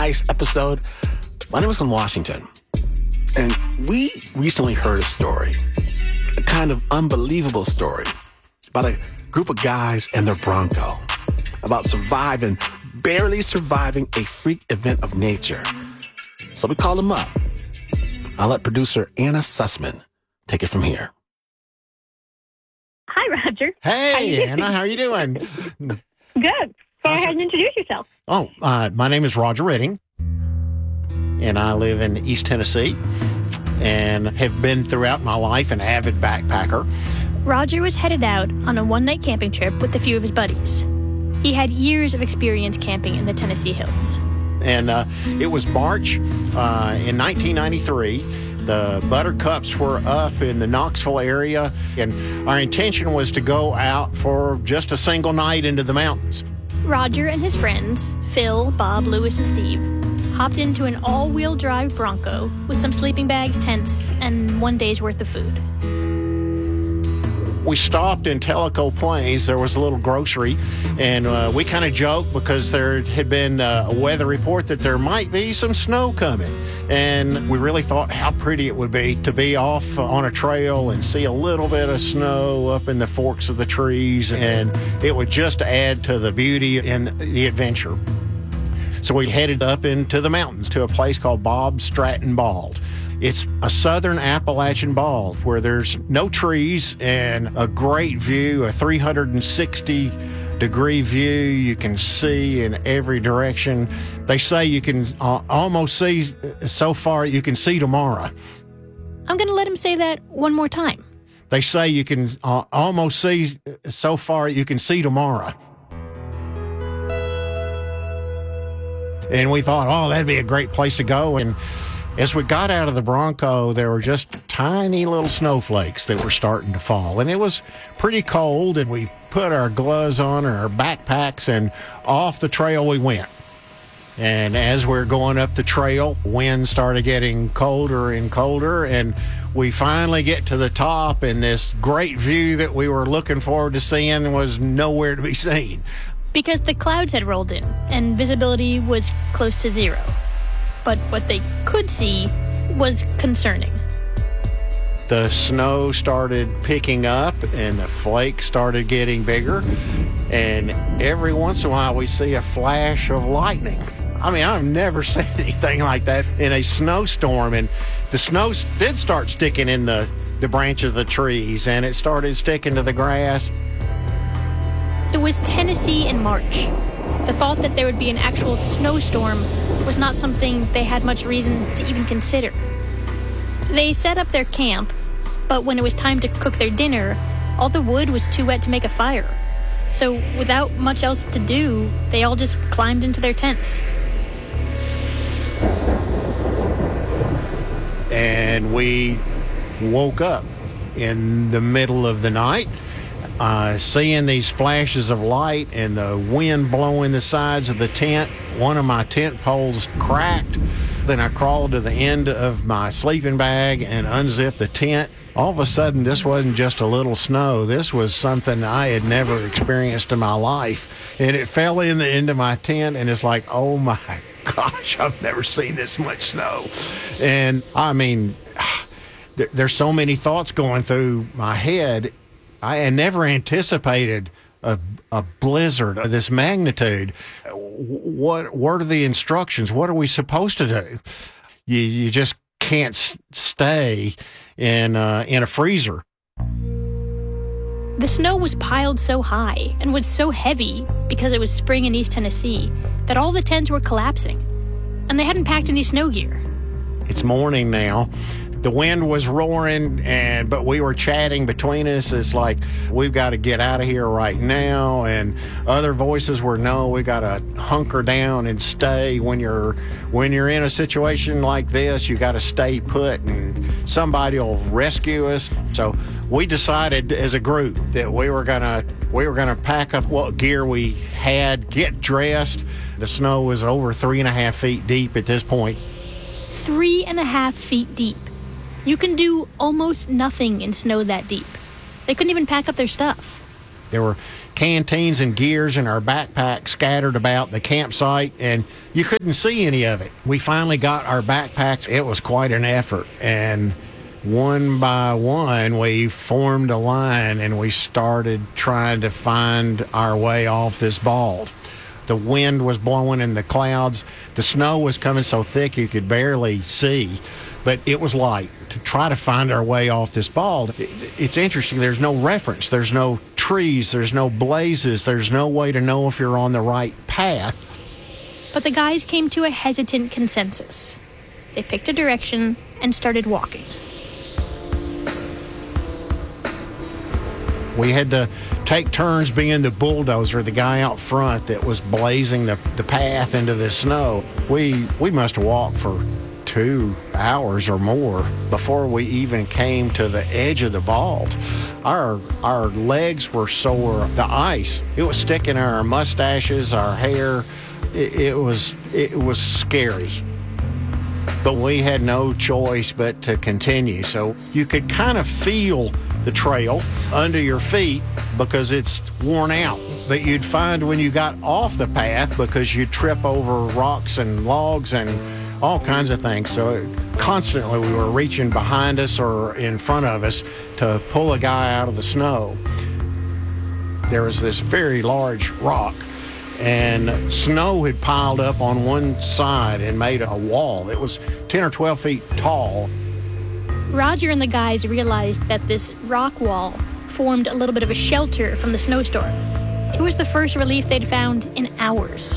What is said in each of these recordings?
nice episode. My name is Glenn Washington, and we recently heard a story, a kind of unbelievable story about a group of guys and their Bronco, about barely surviving a freak event of nature. So we called them up. I'll let producer Anna Sussman take it from here. Hi, Roger. Hey, Anna, how are you doing? Good. Go ahead and introduce yourself. My name is Roger Redding, and I live in East Tennessee and have been throughout my life an avid backpacker. Roger was headed out on a one-night camping trip with a few of his buddies. He had years of experience camping in the Tennessee hills. And it was March in 1993. The Buttercups were up in the Knoxville area, and our intention was to go out for just a single night into the mountains. Roger and his friends, Phil, Bob, Lewis, and Steve, hopped into an all-wheel drive Bronco with some sleeping bags, tents, and one day's worth of food. We stopped in Tellico Plains. There was a little grocery, and we kind of joked because there had been a weather report that there might be some snow coming. And we really thought how pretty it would be to be off on a trail and see a little bit of snow up in the forks of the trees, and it would just add to the beauty and the adventure. So we headed up into the mountains to a place called Bob Stratton Bald. It's a southern Appalachian bald where there's no trees and a great view, a 360-degree view. You can see in every direction. They say you can almost see so far you can see tomorrow. I'm going to let him say that one more time. They say you can almost see so far you can see tomorrow. And we thought, that'd be a great place to go. And as we got out of the Bronco, there were just tiny little snowflakes that were starting to fall. And it was pretty cold, and we put our gloves on and our backpacks, and off the trail we went. And as we're going up the trail, wind started getting colder and colder, and we finally get to the top, and this great view that we were looking forward to seeing was nowhere to be seen. Because the clouds had rolled in, and visibility was close to zero. But what they could see was concerning. The snow started picking up and the flakes started getting bigger. And every once in a while we see a flash of lightning. I mean, I've never seen anything like that in a snowstorm. And the snow did start sticking in the branches of the trees, and it started sticking to the grass. It was Tennessee in March. The thought that there would be an actual snowstorm was not something they had much reason to even consider. They set up their camp, but when it was time to cook their dinner, all the wood was too wet to make a fire. So without much else to do, they all just climbed into their tents. And we woke up in the middle of the night, seeing these flashes of light and the wind blowing the sides of the tent. One of my tent poles cracked. Then I crawled to the end of my sleeping bag and unzipped the tent. All of a sudden, this wasn't just a little snow. This was something I had never experienced in my life. And it fell into my tent, and it's like, oh my gosh, I've never seen this much snow. And I mean, there's so many thoughts going through my head. I had never anticipated a blizzard of this magnitude. What are the instructions? What are we supposed to do? You just can't stay in a freezer. The snow was piled so high and was so heavy because it was spring in East Tennessee that all the tents were collapsing, and they hadn't packed any snow gear. It's morning now. The wind was roaring, but we were chatting between us. It's like, we've got to get out of here right now. And other voices were, no, we got to hunker down and stay. When you're in a situation like this, you got to stay put, and somebody will rescue us. So we decided as a group that we were gonna pack up what gear we had, get dressed. The snow was over 3.5 feet deep at this point. 3.5 feet deep. You can do almost nothing in snow that deep. They couldn't even pack up their stuff. There were canteens and gears in our backpack scattered about the campsite, and you couldn't see any of it. We finally got our backpacks. It was quite an effort, and one by one, we formed a line and we started trying to find our way off this bald. The wind was blowing in the clouds. The snow was coming so thick you could barely see, but it was light to try to find our way off this bald. It's interesting. There's no reference. There's no trees. There's no blazes. There's no way to know if you're on the right path. But the guys came to a hesitant consensus. They picked a direction and started walking. We had to take turns being the bulldozer, the guy out front that was blazing the path into the snow. We must have walked for 2 hours or more before we even came to the edge of the bald. Our legs were sore. The ice, it was sticking in our mustaches, our hair. It was scary. But we had no choice but to continue. So you could kind of feel the trail under your feet because it's worn out, that you'd find when you got off the path because you'd trip over rocks and logs and all kinds of things. So constantly we were reaching behind us or in front of us to pull a guy out of the snow. There was this very large rock, and snow had piled up on one side and made a wall. It was 10 or 12 feet tall. Roger and the guys realized that this rock wall formed a little bit of a shelter from the snowstorm. It was the first relief they'd found in hours.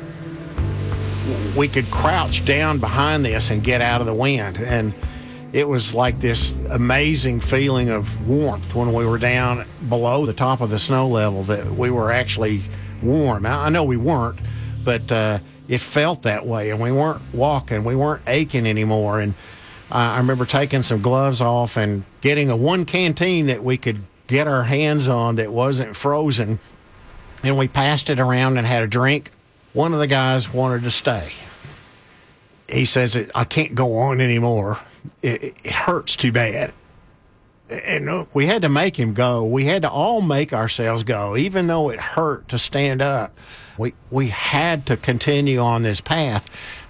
We could crouch down behind this and get out of the wind, and it was like this amazing feeling of warmth when we were down below the top of the snow level, that we were actually warm. I know we weren't, but it felt that way, and we weren't walking, we weren't aching anymore. And I remember taking some gloves off and getting a one canteen that we could get our hands on that wasn't frozen, and we passed it around and had a drink. One of the guys wanted to stay. He says, I can't go on anymore. It hurts too bad. And we had to make him go. We had to all make ourselves go, even though it hurt to stand up. We had to continue on this path.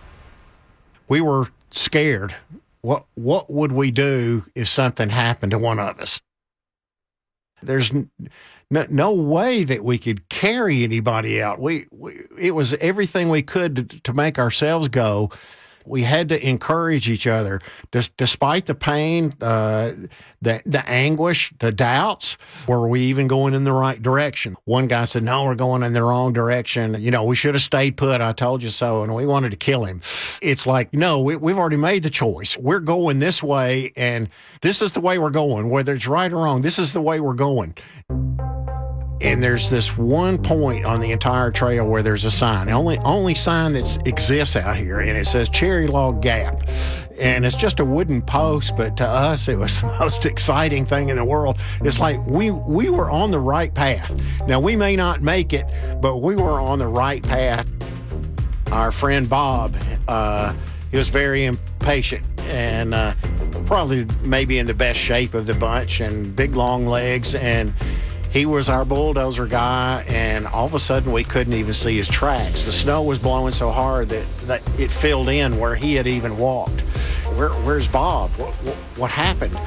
We were scared. What would we do if something happened to one of us? There's no way that we could carry anybody out. It was everything we could to make ourselves go. We had to encourage each other, despite the pain, the anguish, the doubts. Were we even going in the right direction? One guy said, no, we're going in the wrong direction. We should have stayed put. I told you so. And we wanted to kill him. It's like, no, we've already made the choice. We're going this way, and this is the way we're going. Whether it's right or wrong, this is the way we're going. And there's this one point on the entire trail where there's a sign, only sign that exists out here, and it says Cherry Log Gap. And it's just a wooden post, but to us, it was the most exciting thing in the world. It's like we were on the right path. Now, we may not make it, but we were on the right path. Our friend Bob, he was very impatient and probably maybe in the best shape of the bunch, and big, long legs, and he was our bulldozer guy, and all of a sudden we couldn't even see his tracks. The snow was blowing so hard that it filled in where he had even walked. Where's Bob? What happened?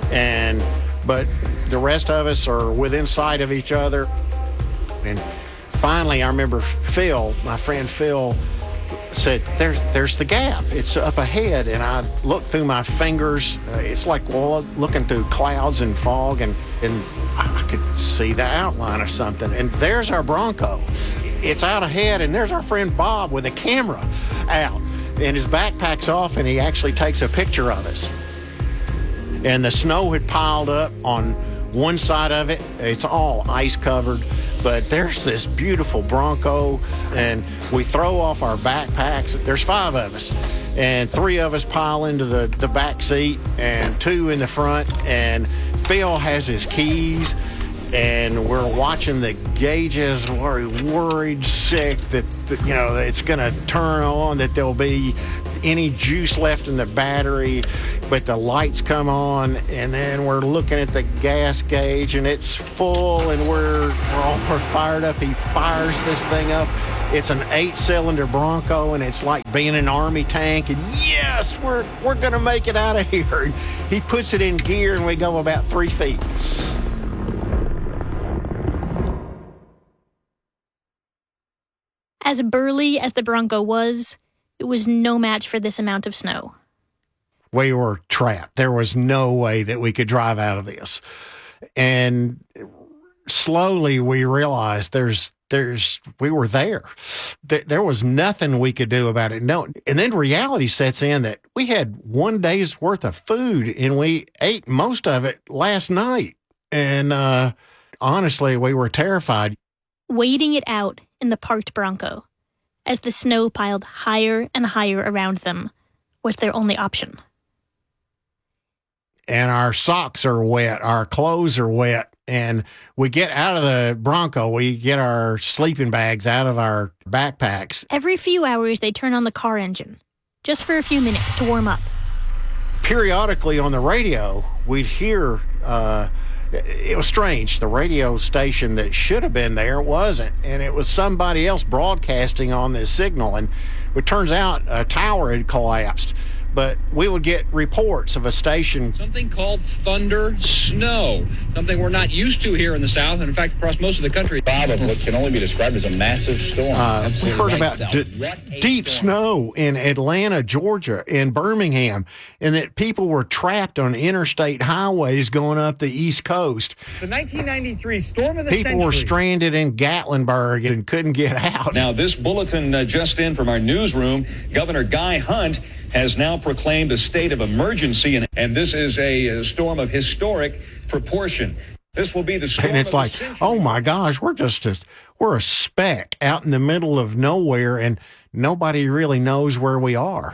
But the rest of us are within sight of each other. And finally, I remember Phil, my friend Phil, said, there's the gap. It's up ahead. And I looked through my fingers. It's like looking through clouds and fog, and I could see the outline of something. And there's our Bronco. It's out ahead, and there's our friend Bob with a camera out. And his backpack's off, and he actually takes a picture of us. And the snow had piled up on one side of it. It's all ice covered. But there's this beautiful Bronco, and we throw off our backpacks. There's 5 of us, and 3 of us pile into the back seat and 2 in the front, and Phil has his keys, and we're watching the gauges. We're worried sick that it's going to turn on, that there'll be any juice left in the battery. but the lights come on, and then we're looking at the gas gauge, and it's full, and we're fired up. He fires this thing up. It's an 8-cylinder Bronco, and it's like being an Army tank. And yes, we're going to make it out of here. And he puts it in gear, and we go about 3 feet. As burly as the Bronco was, it was no match for this amount of snow. We were trapped. There was no way that we could drive out of this. And slowly we realized we were there. There was nothing we could do about it. No. And then reality sets in that we had 1 day's worth of food, and we ate most of it last night. And honestly, we were terrified. Waiting it out in the parked Bronco, as the snow piled higher and higher around them, was their only option. And our socks are wet, our clothes are wet, and we get out of the Bronco, we get our sleeping bags out of our backpacks. Every few hours, they turn on the car engine, just for a few minutes to warm up. Periodically on the radio, we'd hear, it was strange, the radio station that should have been there wasn't, and it was somebody else broadcasting on this signal, and it turns out a tower had collapsed. But we would get reports of a station. Something called thunder snow, something we're not used to here in the South, and in fact across most of the country. Bob, of what can only be described as a massive storm. We heard about deep snow in Atlanta, Georgia, in Birmingham, and that people were trapped on interstate highways going up the East Coast. The 1993 storm of the century. People were stranded in Gatlinburg and couldn't get out. Now, this bulletin just in from our newsroom, Governor Guy Hunt has now proclaimed a state of emergency, and this is a storm of historic proportion. This will be the storm. And it's like, oh my gosh, we're a speck out in the middle of nowhere, and nobody really knows where we are.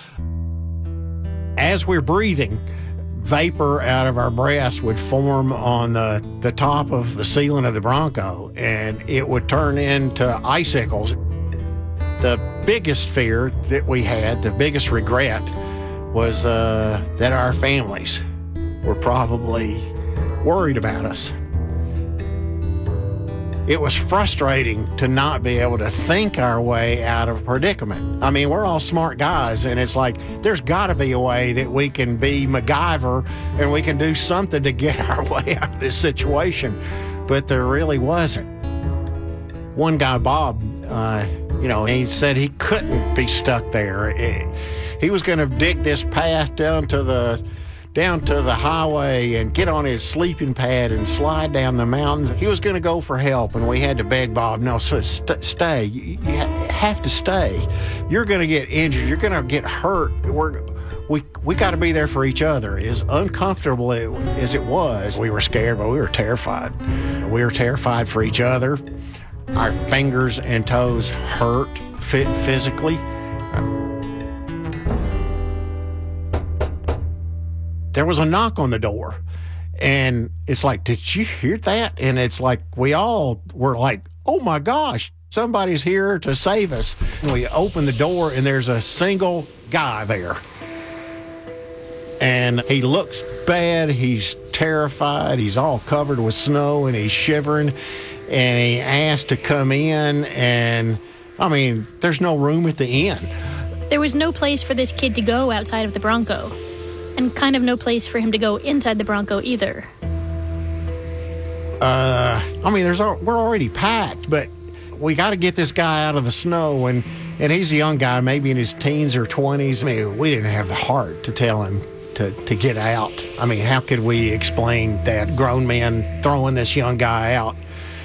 As we're breathing, vapor out of our breaths would form on the top of the ceiling of the Bronco, and it would turn into icicles. The biggest fear that we had, the biggest regret, was that our families were probably worried about us. It was frustrating to not be able to think our way out of a predicament. I mean, we're all smart guys, and it's like, there's got to be a way that we can be MacGyver and we can do something to get our way out of this situation. But there really wasn't. One guy, Bob, he said he couldn't be stuck there. He was going to dig this path down to the highway and get on his sleeping pad and slide down the mountains. He was going to go for help, and we had to beg Bob, no, stay. You have to stay. You're going to get injured. You're going to get hurt. We got to be there for each other. As uncomfortable as it was, we were scared, but we were terrified. We were terrified for each other. Our fingers and toes hurt physically. There was a knock on the door, and it's like, did you hear that? And it's like, we all were like, oh my gosh, somebody's here to save us. And we open the door, and there's a single guy there. And he looks bad. He's terrified. He's all covered with snow, and he's shivering. And he asked to come in, and, I mean, there's no room at the inn. There was no place for this kid to go outside of the Bronco, and kind of no place for him to go inside the Bronco either. We're already packed, but we got to get this guy out of the snow, and he's a young guy, maybe in his teens or 20s. I mean, we didn't have the heart to tell him to get out. I mean, how could we explain that grown men throwing this young guy out?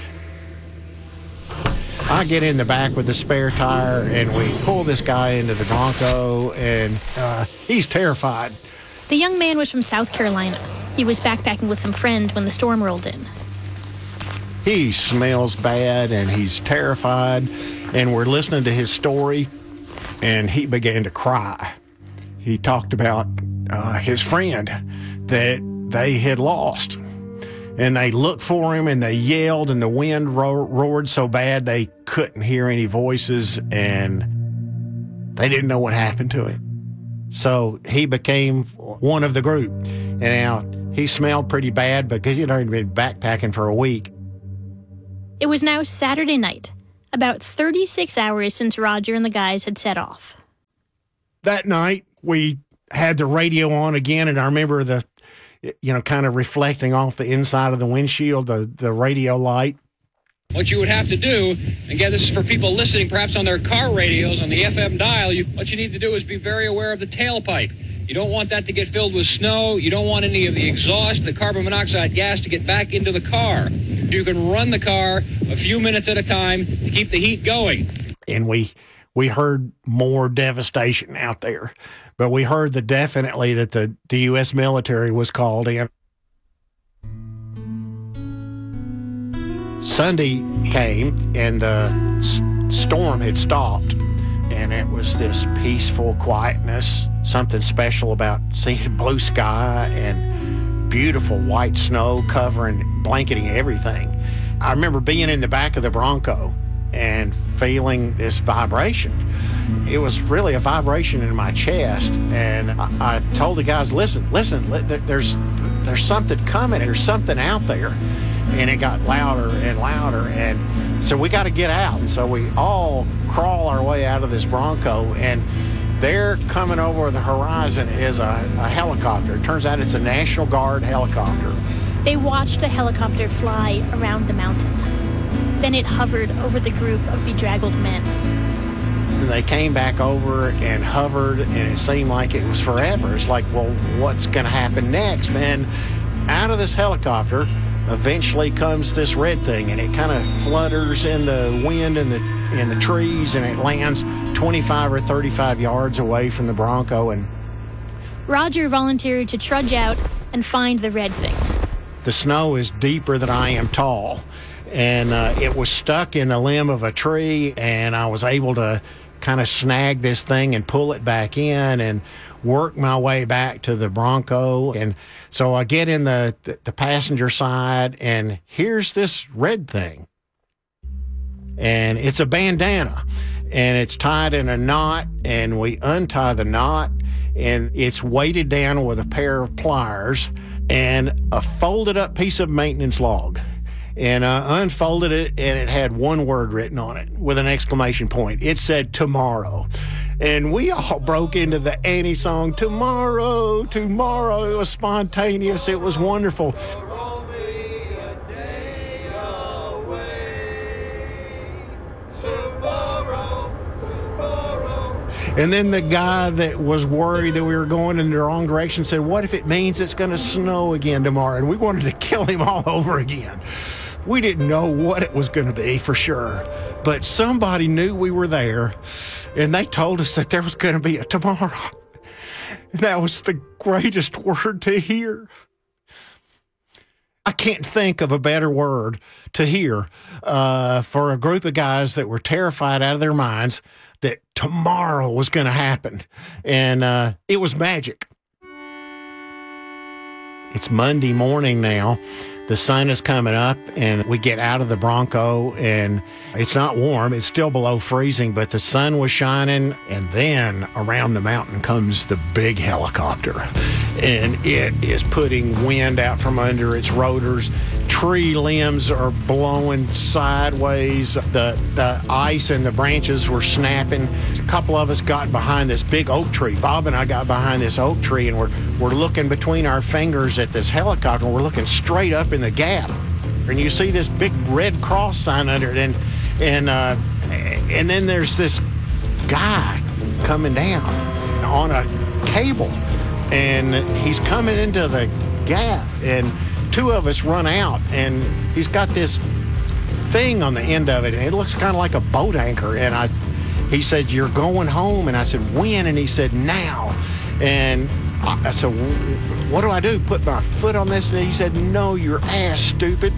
I get in the back with the spare tire, and we pull this guy into the Bronco, and he's terrified. The young man was from South Carolina. He was backpacking with some friends when the storm rolled in. He smells bad, and he's terrified, and we're listening to his story, and he began to cry. He talked about his friend that they had lost. And they looked for him, and they yelled, and the wind roared so bad they couldn't hear any voices, and they didn't know what happened to him. So he became one of the group. And now he smelled pretty bad because he'd already been backpacking for a week. It was now Saturday night, about 36 hours since Roger and the guys had set off. That night, we had the radio on again, and I remember the, kind of reflecting off the inside of the windshield, the radio light. What you would have to do, again, this is for people listening perhaps on their car radios on the FM dial, what you need to do is be very aware of the tailpipe. You don't want that to get filled with snow. You don't want any of the exhaust, the carbon monoxide gas to get back into the car. You can run the car a few minutes at a time to keep the heat going. And we heard more devastation out there. But we heard definitely that the U.S. military was called in. Sunday came, and the storm had stopped. And it was this peaceful quietness, something special about seeing blue sky and beautiful white snow blanketing everything. I remember being in the back of the Bronco and feeling this vibration. It was really a vibration in my chest. And I told the guys, listen, there's something coming. There's something out there. And it got louder and louder. And so we got to get out. And so we all crawl our way out of this Bronco. And there coming over the horizon is a helicopter. It turns out it's a National Guard helicopter. They watched the helicopter fly around the mountain. Then it hovered over the group of bedraggled men. And they came back over and hovered, and it seemed like it was forever. It's like, well, what's going to happen next, man? Out of this helicopter eventually comes this red thing, and it kind of flutters in the wind and the trees, and it lands 25 or 35 yards away from the Bronco. And Roger volunteered to trudge out and find the red thing. The snow is deeper than I am tall, and it was stuck in the limb of a tree, and I was able to kind of snag this thing and pull it back in and work my way back to the Bronco. And so I get in the passenger side, and here's this red thing. And it's a bandana, and it's tied in a knot, and we untie the knot, and it's weighted down with a pair of pliers and a folded up piece of maintenance log. And I unfolded it, and it had one word written on it with an exclamation point. It said, tomorrow. And we all broke into the Annie song, tomorrow, tomorrow. It was spontaneous. It was wonderful. And then the guy that was worried that we were going in the wrong direction said, what if it means it's going to snow again tomorrow? And we wanted to kill him all over again. We didn't know what it was going to be for sure, but somebody knew we were there, and they told us that there was going to be a tomorrow. And that was the greatest word to hear. I can't think of a better word to hear for a group of guys that were terrified out of their minds that tomorrow was going to happen. And it was magic. It's Monday morning now. The sun is coming up, and we get out of the Bronco, and it's not warm. It's still below freezing, but the sun was shining, and then around the mountain comes the big helicopter, and it is putting wind out from under its rotors. Tree limbs are blowing sideways. The ice and the branches were snapping. A couple of us got behind this big oak tree. Bob and I got behind this oak tree, and we're looking between our fingers at this helicopter, and we're looking straight up in the gap. And you see this big red cross sign under it, and then there's this guy coming down on a cable, and he's coming into the gap, and two of us run out, and he's got this thing on the end of it, and it looks kind of like a boat anchor. And he said, you're going home? And I said, when? And he said, now. And I said, what do I do? Put my foot on this? And he said, no, your ass, stupid.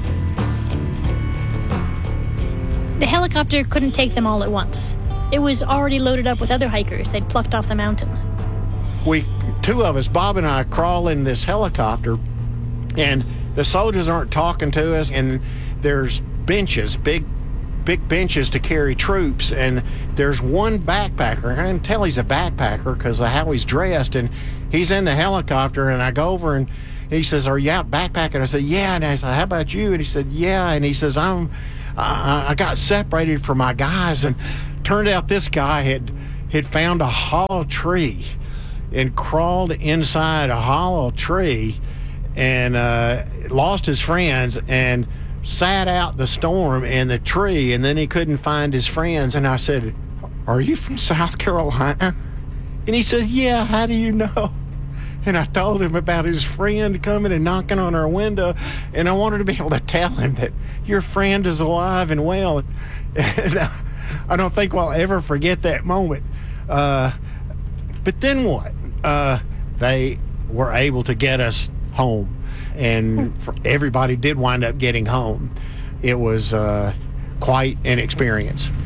The helicopter couldn't take them all at once. It was already loaded up with other hikers they'd plucked off the mountain. Two of us, Bob and I, crawl in this helicopter, and the soldiers aren't talking to us, and there's benches, big big benches to carry troops, and there's one backpacker. I can tell he's a backpacker because of how he's dressed, and he's in the helicopter, and I go over and he says, "Are you out backpacking?" I said, "Yeah." And I said, "How about you?" And he said, "Yeah." And he says, I got separated from my guys, and turned out this guy had found a hollow tree and crawled inside a hollow tree and lost his friends and sat out the storm in the tree, and then he couldn't find his friends. And I said, "Are you from South Carolina?" And he said, "Yeah, how do you know?" And I told him about his friend coming and knocking on our window, and I wanted to be able to tell him that your friend is alive and well. And I don't think we'll ever forget that moment. But then what? They were able to get us home, and everybody did wind up getting home. It was quite an experience.